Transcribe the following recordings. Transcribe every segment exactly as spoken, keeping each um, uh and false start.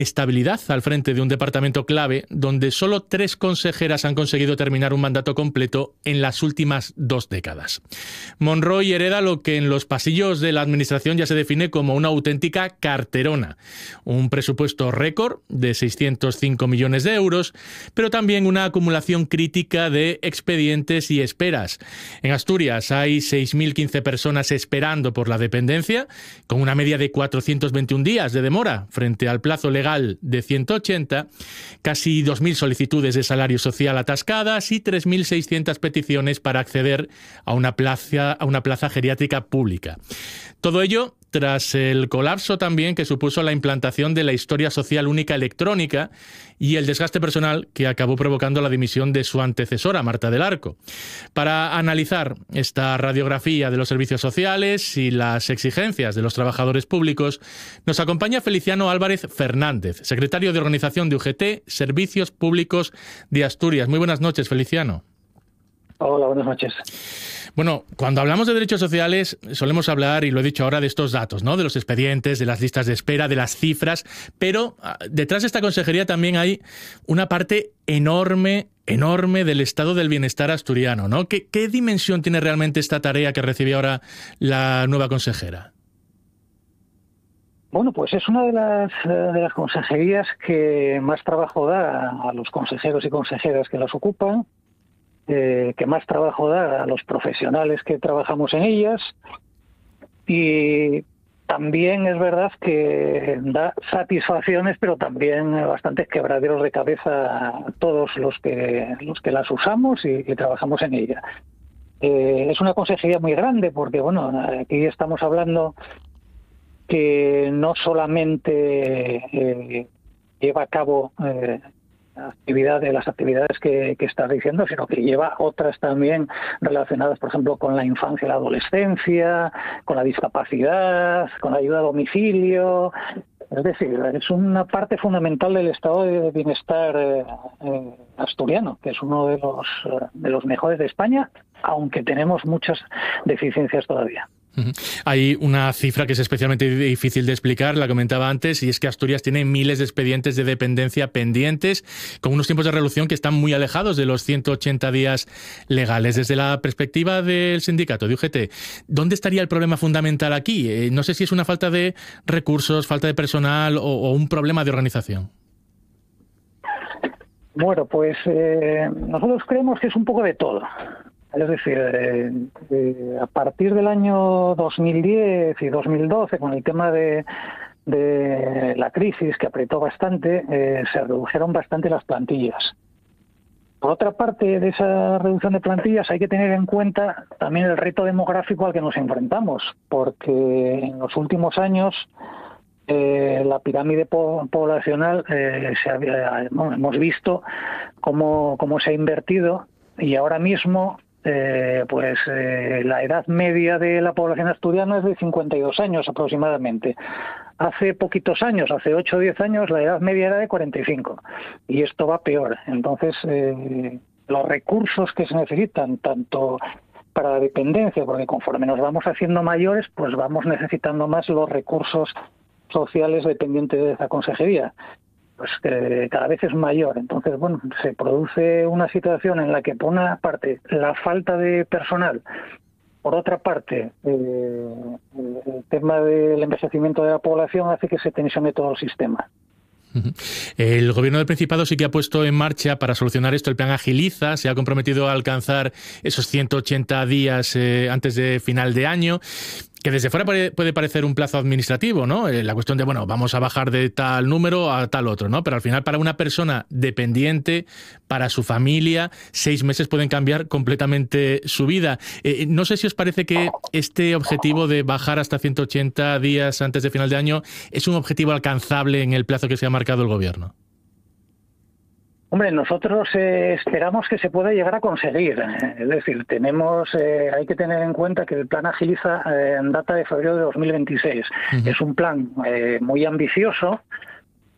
estabilidad al frente de un departamento clave donde solo tres consejeras han conseguido terminar un mandato completo en las últimas dos décadas. Monroy hereda lo que en los pasillos de la administración ya se define como una auténtica carterona. Un presupuesto récord de seiscientos cinco millones de euros, pero también una acumulación crítica de expedientes y esperas. En Asturias hay seis mil quince personas esperando por la dependencia, con una media de cuatrocientos veintiún días de demora frente al plazo legal de ciento ochenta, casi dos mil solicitudes de salario social atascadas y tres mil seiscientas peticiones para acceder a una plaza, a una plaza geriátrica pública. Todo ello tras el colapso también que supuso la implantación de la historia social única electrónica y el desgaste personal que acabó provocando la dimisión de su antecesora, Marta del Arco. Para analizar esta radiografía de los servicios sociales y las exigencias de los trabajadores públicos, nos acompaña Feliciano Álvarez Fernández, secretario de Organización de U G T, Servicios Públicos de Asturias. Muy buenas noches, Feliciano. Hola, buenas noches. Bueno, cuando hablamos de derechos sociales solemos hablar, y lo he dicho ahora, de estos datos, ¿no? De los expedientes, de las listas de espera, de las cifras, pero detrás de esta consejería también hay una parte enorme, enorme del estado del bienestar asturiano, ¿no? ¿Qué, qué dimensión tiene realmente esta tarea que recibe ahora la nueva consejera? Bueno, pues es una de las, de las consejerías que más trabajo da a los consejeros y consejeras que las ocupan, Eh, que más trabajo da a los profesionales que trabajamos en ellas, y también es verdad que da satisfacciones, pero también bastantes quebraderos de cabeza a todos los que los que las usamos y, y trabajamos en ella. Eh, es una consejería muy grande porque, bueno, aquí estamos hablando que no solamente eh, lleva a cabo eh, actividades, las actividades que, que estás diciendo, sino que lleva otras también relacionadas, por ejemplo, con la infancia y la adolescencia, con la discapacidad, con la ayuda a domicilio. Es decir, es una parte fundamental del estado de bienestar eh, eh, asturiano, que es uno de los, de los mejores de España, aunque tenemos muchas deficiencias todavía. Hay una cifra que es especialmente difícil de explicar, la comentaba antes, y es que Asturias tiene miles de expedientes de dependencia pendientes, con unos tiempos de resolución que están muy alejados de los ciento ochenta días legales. Desde la perspectiva del sindicato de U G T, ¿dónde estaría el problema fundamental aquí? Eh, no sé si es una falta de recursos, falta de personal o, o un problema de organización. Bueno, pues eh, nosotros creemos que es un poco de todo. Es decir, eh, eh, a partir del año dos mil diez y dos mil doce, con el tema de, de la crisis que apretó bastante, eh, se redujeron bastante las plantillas. Por otra parte de esa reducción de plantillas hay que tener en cuenta también el reto demográfico al que nos enfrentamos, porque en los últimos años eh, la pirámide po- poblacional eh, se había, bueno, hemos visto cómo, cómo se ha invertido, y ahora mismo Eh, pues eh, la edad media de la población asturiana es de cincuenta y dos años aproximadamente. Hace poquitos años, hace ocho o diez años, la edad media era de cuarenta y cinco, y esto va peor. Entonces, eh, los recursos que se necesitan, tanto para la dependencia, porque conforme nos vamos haciendo mayores, pues vamos necesitando más los recursos sociales dependientes de esa consejería, pues que cada vez es mayor. Entonces, bueno, se produce una situación en la que, por una parte, la falta de personal, por otra parte, eh, el tema del envejecimiento de la población hace que se tensione todo el sistema. El Gobierno del Principado sí que ha puesto en marcha para solucionar esto el plan Agiliza, se ha comprometido a alcanzar esos ciento ochenta días eh, antes de final de año, que desde fuera puede parecer un plazo administrativo, ¿no? Eh, la cuestión de, bueno, vamos a bajar de tal número a tal otro, ¿no? Pero al final, para una persona dependiente, para su familia, seis meses pueden cambiar completamente su vida. Eh, no sé si os parece que este objetivo de bajar hasta ciento ochenta días antes de final de año es un objetivo alcanzable en el plazo que se ha marcado el Gobierno. Hombre, nosotros eh, esperamos que se pueda llegar a conseguir. Es decir, tenemos, eh, hay que tener en cuenta que el plan Agiliza eh, data de febrero de dos mil veintiséis. Uh-huh. Es un plan eh, muy ambicioso,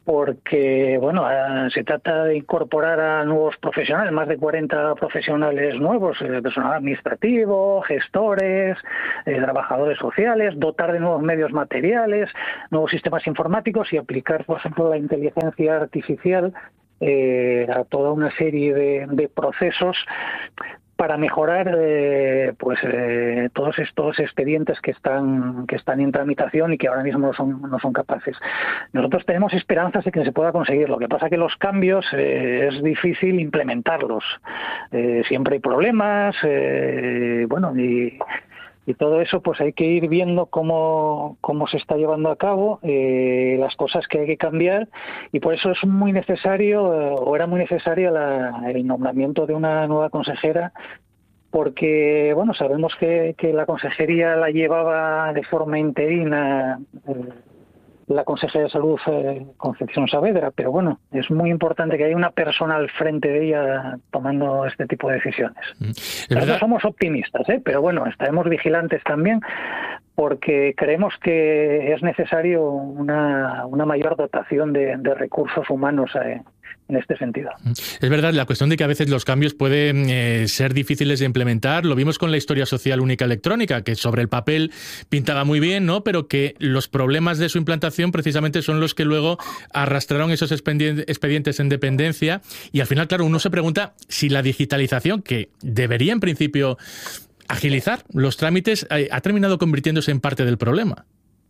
porque bueno, se trata de incorporar a nuevos profesionales, más de cuarenta profesionales nuevos, personal administrativo, gestores, eh, trabajadores sociales, dotar de nuevos medios materiales, nuevos sistemas informáticos y aplicar, por ejemplo, la inteligencia artificial eh, a toda una serie de, de procesos para mejorar eh, pues eh, todos estos expedientes que están que están en tramitación y que ahora mismo no son no son capaces. Nosotros tenemos esperanzas de que se pueda conseguir. Lo que pasa que los cambios eh, es difícil implementarlos. Eh, siempre hay problemas, eh, bueno, y Y todo eso pues hay que ir viendo cómo, cómo se está llevando a cabo, eh, las cosas que hay que cambiar, y por eso es muy necesario, eh, o era muy necesario la, el nombramiento de una nueva consejera, porque bueno, sabemos que, que la consejería la llevaba de forma interina eh, la consejera de Salud, eh, Concepción Saavedra, pero bueno, es muy importante que haya una persona al frente de ella tomando este tipo de decisiones. Nosotros somos optimistas, ¿eh? Pero bueno, estaremos vigilantes también, porque creemos que es necesario una, una mayor dotación de, de recursos humanos eh, en este sentido. Es verdad, la cuestión de que a veces los cambios pueden eh, ser difíciles de implementar, lo vimos con la historia social única electrónica, que sobre el papel pintaba muy bien, ¿no? Pero que los problemas de su implantación precisamente son los que luego arrastraron esos expedientes en dependencia, y al final, claro, uno se pregunta si la digitalización, que debería en principio agilizar los trámites, eh, ha terminado convirtiéndose en parte del problema.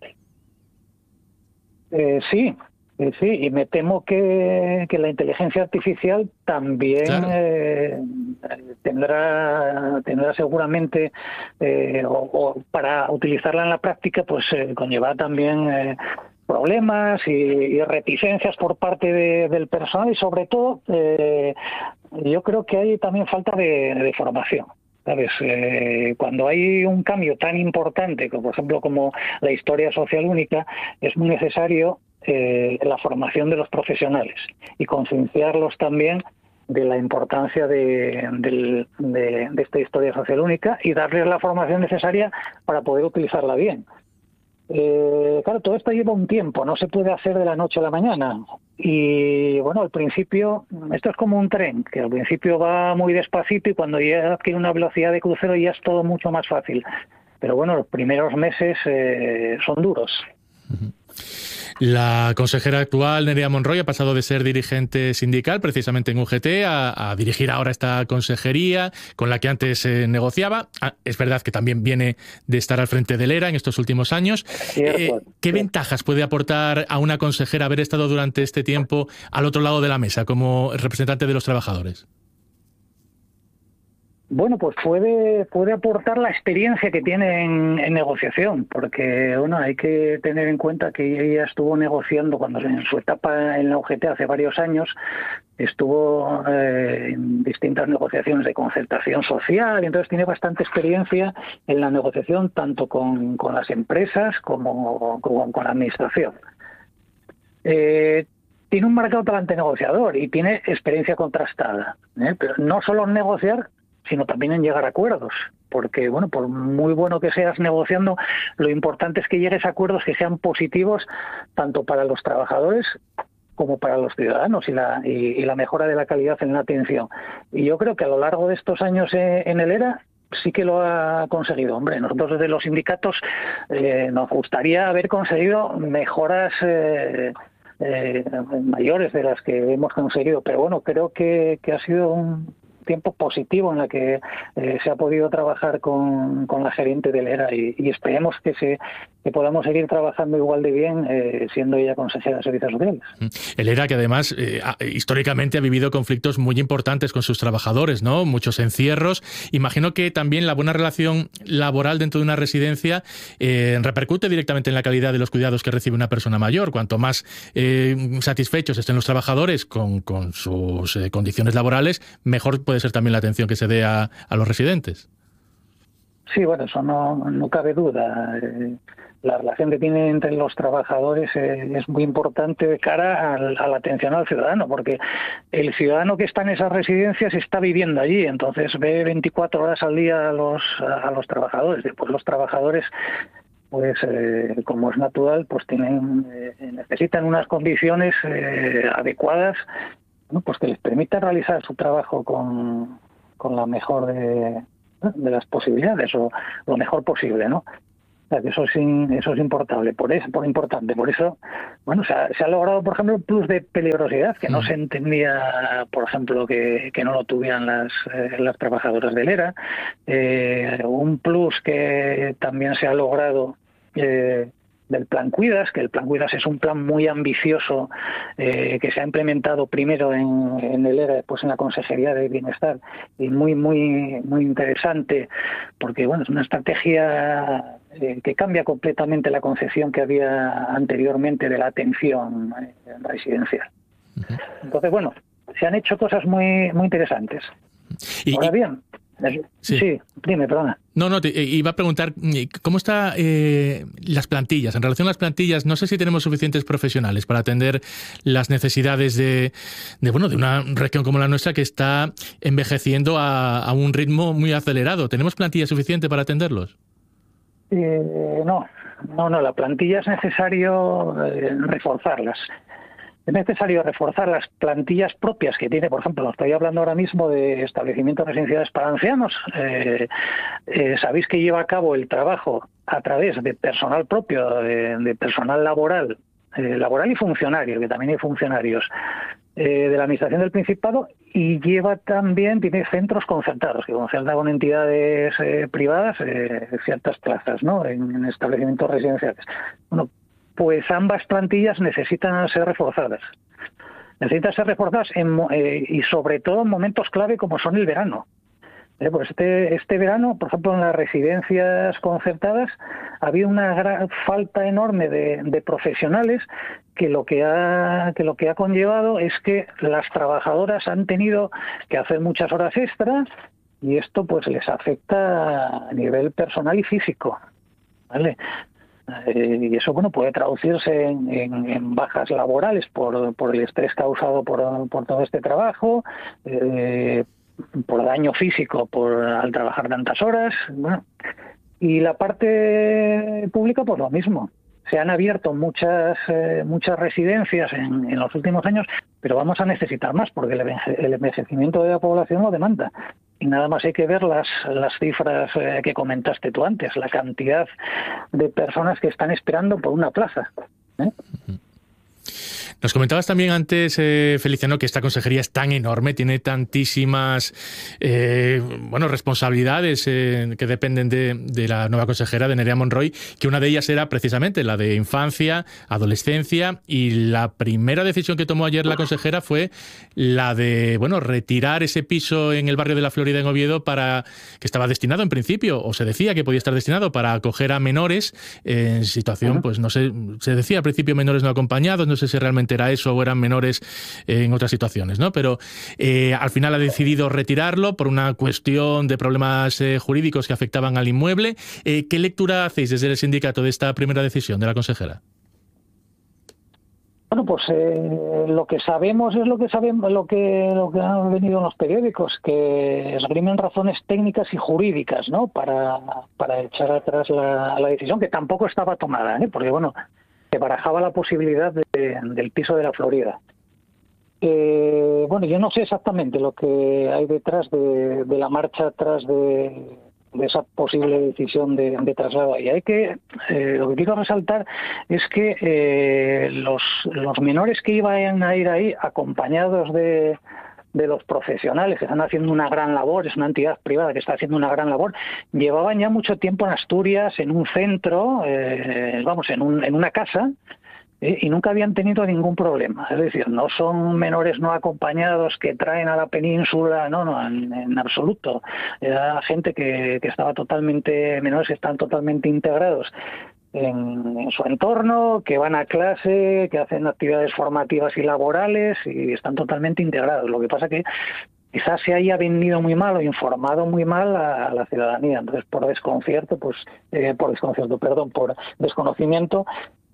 Eh, sí. Sí, y me temo que, que la inteligencia artificial también claro. eh, tendrá tendrá seguramente, eh, o, o para utilizarla en la práctica, pues eh, conlleva también eh, problemas y, y reticencias por parte de, del personal, y sobre todo eh, yo creo que hay también falta de, de formación. ¿Sabes? Eh, cuando hay un cambio tan importante, como por ejemplo como la historia social única, es muy necesario eh, la formación de los profesionales y concienciarlos también de la importancia de, de, de, de esta historia social única y darles la formación necesaria para poder utilizarla bien. Eh, claro, todo esto lleva un tiempo, no se puede hacer de la noche a la mañana. Y bueno, al principio, esto es como un tren, que al principio va muy despacito y cuando ya adquiere una velocidad de crucero ya es todo mucho más fácil. Pero bueno, los primeros meses eh, son duros. La consejera actual, Nerea Monroy, ha pasado de ser dirigente sindical, precisamente en U G T, a, a dirigir ahora esta consejería con la que antes se eh, negociaba. Ah, es verdad que también viene de estar al frente del ERA en estos últimos años. Eh, ¿Qué ventajas puede aportar a una consejera haber estado durante este tiempo al otro lado de la mesa como representante de los trabajadores? Bueno, pues puede puede aportar la experiencia que tiene en, en negociación, porque bueno, hay que tener en cuenta que ella estuvo negociando cuando en su etapa en la U G T hace varios años, estuvo eh, en distintas negociaciones de concertación social, y entonces tiene bastante experiencia en la negociación tanto con, con las empresas como, como con la administración. Eh, tiene un marcado talante negociador y tiene experiencia contrastada, ¿eh? Pero no solo en negociar, sino también en llegar a acuerdos, porque bueno, por muy bueno que seas negociando, lo importante es que llegues a acuerdos que sean positivos tanto para los trabajadores como para los ciudadanos y la, y, y la mejora de la calidad en la atención. Y yo creo que a lo largo de estos años en el ERA sí que lo ha conseguido. Hombre, nosotros desde los sindicatos eh, nos gustaría haber conseguido mejoras eh, eh, mayores de las que hemos conseguido, pero bueno, creo que, que ha sido un tiempo positivo en la que eh, se ha podido trabajar con, con la gerente del ERA y, y esperemos que se que podamos seguir trabajando igual de bien eh, siendo ella consejera de Servicios Sociales. El ERA, que además eh, históricamente ha vivido conflictos muy importantes con sus trabajadores, ¿no? Muchos encierros. Imagino que también la buena relación laboral dentro de una residencia eh, repercute directamente en la calidad de los cuidados que recibe una persona mayor. Cuanto más eh, satisfechos estén los trabajadores con, con sus eh, condiciones laborales, mejor puede ser también la atención que se dé a, a los residentes. Sí, bueno, eso no, no cabe duda. Eh, la relación que tiene entre los trabajadores eh, es muy importante de cara al, a la atención al ciudadano, porque el ciudadano que está en esas residencias está viviendo allí, entonces ve veinticuatro horas al día a los, a los trabajadores. Después los trabajadores pues eh, como es natural, pues tienen eh, necesitan unas condiciones eh, adecuadas, ¿no? Pues que les permitan realizar su trabajo con, con la mejor de, de las posibilidades, o lo mejor posible, ¿no? O sea, que eso es, in, eso es importante, por eso, por importante, por eso, bueno, se ha, se ha logrado, por ejemplo, un plus de peligrosidad que no se entendía, por ejemplo, que, que no lo tuvieran las, eh, las trabajadoras del ERA, eh, un plus que también se ha logrado eh, del Plan Cuidas, que el Plan Cuidas es un plan muy ambicioso eh, que se ha implementado primero en, en el ERA, después en la Consejería de Bienestar, y muy muy muy interesante, porque bueno, es una estrategia eh, que cambia completamente la concepción que había anteriormente de la atención eh, residencial. Entonces, bueno, se han hecho cosas muy muy interesantes. Y, Ahora bien, sí. sí, dime, perdona. No, no, te iba a preguntar, ¿cómo están eh, las plantillas? En relación a las plantillas, no sé si tenemos suficientes profesionales para atender las necesidades de, de bueno, de una región como la nuestra que está envejeciendo a, a un ritmo muy acelerado. ¿Tenemos plantilla suficiente para atenderlos? Eh, no, no, no, la plantilla es necesario eh, reforzarlas. Es necesario reforzar las plantillas propias que tiene, por ejemplo, estoy hablando ahora mismo de establecimientos residenciales para ancianos. Eh, eh, sabéis que lleva a cabo el trabajo a través de personal propio, de, de personal laboral, eh, laboral y funcionario, que también hay funcionarios eh, de la Administración del Principado, y lleva también, tiene centros concertados, que concerta con entidades eh, privadas eh, ciertas plazas, ¿no?, en, en establecimientos residenciales. Bueno, pues ambas plantillas necesitan ser reforzadas. Necesitan ser reforzadas en, eh, y sobre todo en momentos clave como son el verano. Eh, pues este, este verano, por ejemplo, en las residencias concertadas había una gran falta enorme de, de profesionales que lo que ha que lo que ha conllevado es que las trabajadoras han tenido que hacer muchas horas extras, y esto pues les afecta a nivel personal y físico, ¿vale? Eh, y eso, bueno, puede traducirse en, en, en bajas laborales por, por el estrés causado por, por todo este trabajo, eh, por daño físico por al trabajar tantas horas, bueno. Y la parte pública, pues lo mismo. Se han abierto muchas eh, muchas residencias en, en los últimos años, pero vamos a necesitar más porque el envejecimiento de la población lo demanda. Y nada más hay que ver las, las cifras eh, que comentaste tú antes, la cantidad de personas que están esperando por una plaza, ¿eh? Nos comentabas también antes, eh, Feliciano, que esta consejería es tan enorme, tiene tantísimas eh, bueno, responsabilidades eh, que dependen de, de la nueva consejera, de Nerea Monroy, que una de ellas era precisamente la de infancia, adolescencia, y la primera decisión que tomó ayer la consejera fue la de bueno, retirar ese piso en el barrio de la Florida, en Oviedo, para que estaba destinado en principio, o se decía que podía estar destinado para acoger a menores en situación, pues no sé, se decía al principio menores no acompañados, no sé si realmente era eso o eran menores en otras situaciones, ¿no? Pero eh, al final ha decidido retirarlo por una cuestión de problemas eh, jurídicos que afectaban al inmueble. Eh, ¿Qué lectura hacéis desde el sindicato de esta primera decisión de la consejera? Bueno, pues eh, lo que sabemos es lo que sabemos, lo que lo que han venido en los periódicos, que esgrimen razones técnicas y jurídicas, ¿no?, para para echar atrás la, la decisión, que tampoco estaba tomada, ¿eh? Porque bueno, se barajaba la posibilidad de, del piso de la Florida. Eh, bueno, yo no sé exactamente lo que hay detrás de, de la marcha atrás de, de esa posible decisión de, de traslado. Y hay que, eh, lo que quiero resaltar es que eh, los, los menores que iban a ir ahí acompañados de de los profesionales que están haciendo una gran labor, es una entidad privada que está haciendo una gran labor, llevaban ya mucho tiempo en Asturias, en un centro, eh, vamos, en, un, en una casa, eh, y nunca habían tenido ningún problema. Es decir, no son menores no acompañados que traen a la península, no, no, en, en absoluto. Era gente que, que estaba totalmente, menores que están totalmente integrados En, en su entorno, que van a clase, que hacen actividades formativas y laborales y están totalmente integrados. Lo que pasa que quizás se haya vendido muy mal o informado muy mal a, a la ciudadanía. Entonces, por desconcierto, pues, eh, por desconcierto, perdón, por desconocimiento,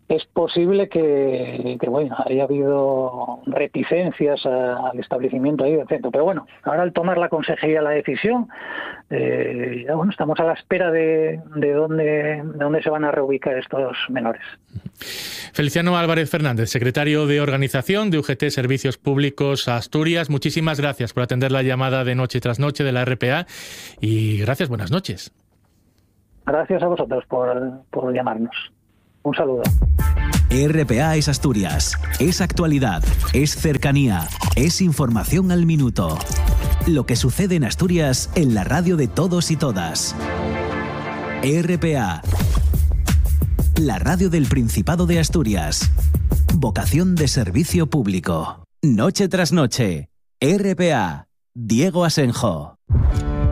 es posible que, que bueno, haya habido reticencias a, al establecimiento ahí del centro. Pero bueno, ahora al tomar la consejería la decisión, eh, ya bueno, estamos a la espera de, de dónde, de dónde se van a reubicar estos menores. Feliciano Álvarez Fernández, secretario de Organización de U G T Servicios Públicos Asturias, muchísimas gracias por atender la llamada de Noche tras Noche de la R P A y gracias, buenas noches. Gracias a vosotros por, por llamarnos. Un saludo. R P A es Asturias, es actualidad, es cercanía, es información al minuto. Lo que sucede en Asturias en la radio de todos y todas. R P A, la radio del Principado de Asturias. Vocación de servicio público. Noche tras noche. R P A. Diego Asenjo.